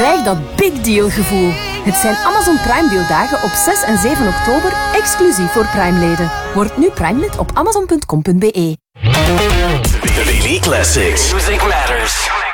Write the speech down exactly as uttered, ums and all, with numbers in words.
Krijg dat big deal gevoel. Het zijn Amazon Prime deeldagen op zes en zeven oktober, exclusief voor Prime-leden. Word nu Prime-lid op amazon punt com punt be. The Daily Classics. Music matters.